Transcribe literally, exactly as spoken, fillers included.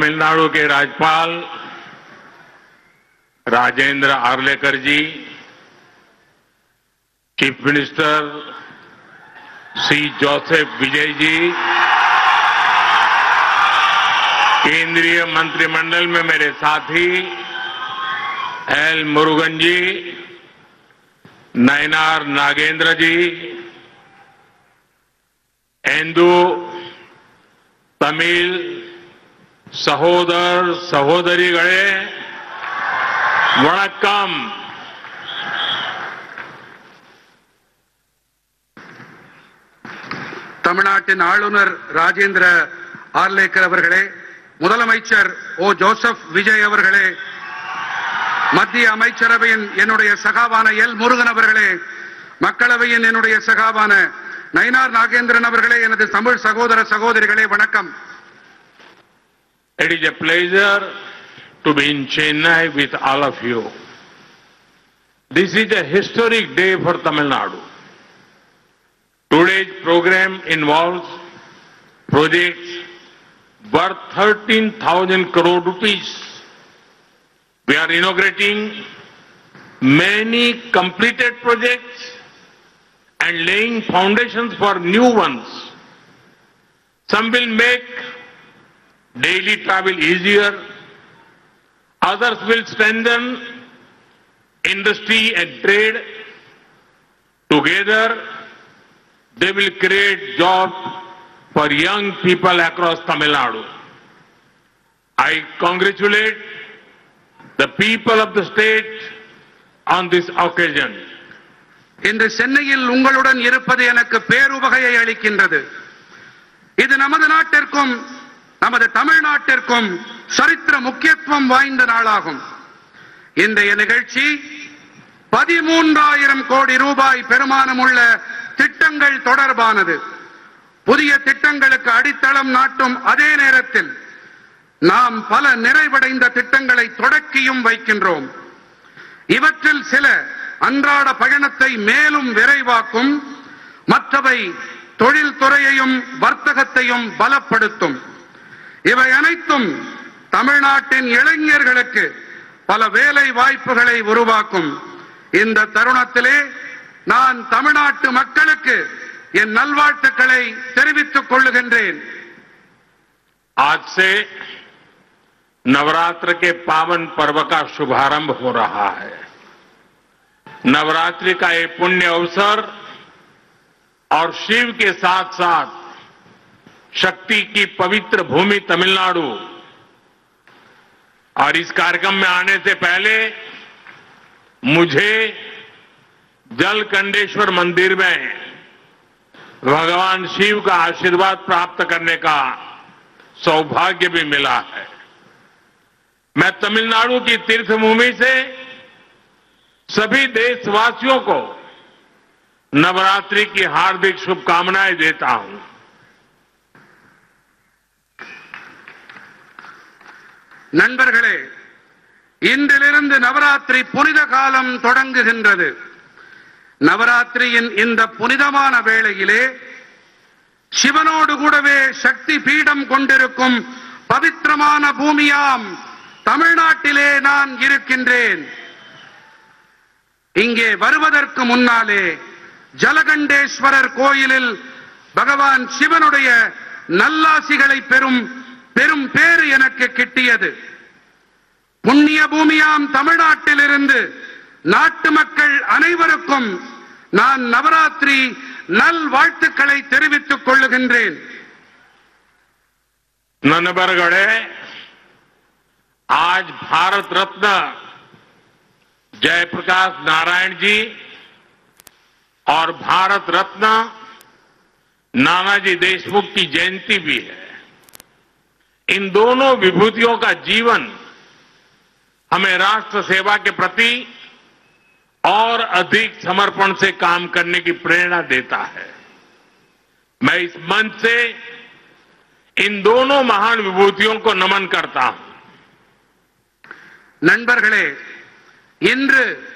तमिलनाडु के राज्यपाल राजेंद्र आर्लेकर जी, chief minister सी Joseph Vijay ji, केंद्रीय मंत्रिमंडल में मेरे साथी एल मुरुगन जी, नयनार नागेंद्र जी, एंदु तमिल सहोदर सहोदरिगळे वणक्कम. தமிழ்நாட்டின் ஆளுநர் ராஜேந்திர ஆர்லேக்கர் அவர்களே, முதலமைச்சர் ஓ ஜோசப் விஜய் அவர்களே, மத்திய அமைச்சரவையின் என்னுடைய சகாவான எல் முருகன் அவர்களே, மக்களவையின் என்னுடைய சகாவான நயினார் நாகேந்திரன் அவர்களே, எனது தமிழ் சகோதர சகோதரிகளே, வணக்கம். It is a pleasure to be in Chennai with all of you. This is a historic day for Tamil Nadu. Today's program involves projects worth thirteen thousand crore rupees. We are inaugurating many completed projects and laying foundations for new ones. Some will make daily travel easier. Others will strengthen industry and trade. Together, they will create jobs for young people across Tamil Nadu. I congratulate the people of the state on this occasion. இன்று சென்னையில் உங்களுடன் இருப்பது எனக்கு பேருவகையை அளிக்கின்றது. இது நமது நாட்டிற்கும் நமது தமிழ்நாட்டிற்கும் சரித்திர முக்கியத்துவம் வாய்ந்த நாளாகும். இன்றைய நிகழ்ச்சி பதிமூன்றாயிரம் கோடி ரூபாய் பெருமானம் உள்ள திட்டங்கள் தொடர்பானது. புதிய திட்டங்களுக்கு அடித்தளம் நாட்டும் அதே நேரத்தில் நாம் பல நிறைவடைந்த திட்டங்களை தொடக்கியும் வைக்கின்றோம். இவற்றில் சில அன்றாட பயணத்தை மேலும் விரைவாக்கும், மற்றவை தொழில்துறையையும் வர்த்தகத்தையும் பலப்படுத்தும். இவை அனைத்தும் தமிழ்நாட்டின் இளைஞர்களுக்கு பல வேலை வாய்ப்புகளை உருவாக்கும். இந்த தருணத்திலே நான் தமிழ்நாட்டு மக்களுக்கு என் நல்வாழ்த்துக்களை தெரிவித்துக் கொள்ளுகின்றேன். आज से नवरात्र के पावन पर्व का शुभारंभ हो रहा है. नवरात्रि का ये पुण्य अवसर और शिव के साथ साथ शक्ति की पवित्र भूमि तमिलनाडु, और इस कार्यक्रम में आने से पहले मुझे जलकंडेश्वर मंदिर में भगवान शिव का आशीर्वाद प्राप्त करने का सौभाग्य भी मिला है. मैं तमिलनाडु की तीर्थभूमि से सभी देशवासियों को नवरात्रि की हार्दिक शुभकामनाएं देता हूं. நண்பர்களே, இன்றிலிருந்து நவராத்திரி புனித காலம் தொடங்குகின்றது. நவராத்திரியின் இந்த புனிதமான வேளையிலே சிவனோடு கூடவே சக்தி பீடம் கொண்டிருக்கும் பவித்திரமான பூமியாம் தமிழ்நாட்டிலே நான் இருக்கின்றேன். இங்கே வருவதற்கு முன்னாலே ஜலகண்டேஸ்வரர் கோயிலில் பகவான் சிவனுடைய நல்லாசிகளை பெறும் பெரும் பேறு எனக்கு கிட்டியது. புண்ணிய பூமியாம் தமிழ்நாட்டிலிருந்து நாட்டு மக்கள் அனைவருக்கும் நான் நவராத்திரி நல் வாழ்த்துக்களை தெரிவித்துக் கொள்ளுகின்றேன். नन्बरगढ़े आज भारत रत्न जयप्रकाश नारायण जी और भारत रत्न नानाजी देशमुख की जयंती भी है. इन दोनों विभूतियों का जीवन हमें राष्ट्र सेवा के प्रति और अधिक समर्पण से काम करने की प्रेरणा देता है. मैं इस मंच से इन दोनों महान विभूतियों को नमन करता हूं. நண்பர்களே, இன்று